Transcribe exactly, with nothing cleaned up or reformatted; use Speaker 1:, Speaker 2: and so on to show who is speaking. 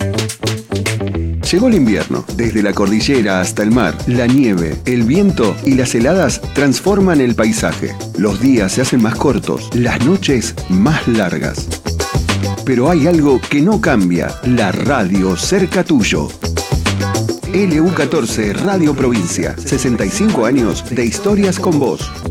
Speaker 1: Llegó el invierno. Desde la cordillera hasta el mar, la nieve, el viento y las heladas transforman el paisaje. Los días se hacen más cortos, las noches más largas. Pero hay algo que no cambia: la radio cerca tuyo. L U catorce Radio Provincia, sesenta y cinco años de historias con vos.